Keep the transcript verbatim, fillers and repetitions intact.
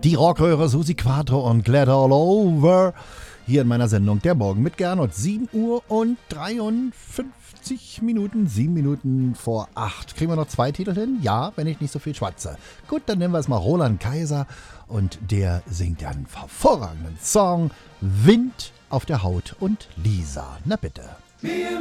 Die Rockröhre Susi Quatro und Glad All Over. Hier in meiner Sendung Der Morgen mit Gernot. sieben Uhr und dreiundfünfzig Minuten. sieben Minuten vor acht. Kriegen wir noch zwei Titel hin? Ja, wenn ich nicht so viel schwatze. Gut, dann nehmen wir es mal Roland Kaiser. Und der singt einen hervorragenden Song. Wind auf der Haut und Lisa. Na bitte.